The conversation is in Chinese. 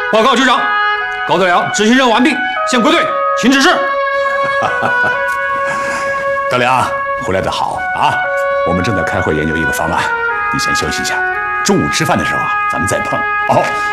报告局长，高德良执行任务完毕，现归队，请指示。 德良，回来的好啊！我们正在开会研究一个方案，你先休息一下，中午吃饭的时候咱们再碰。哦。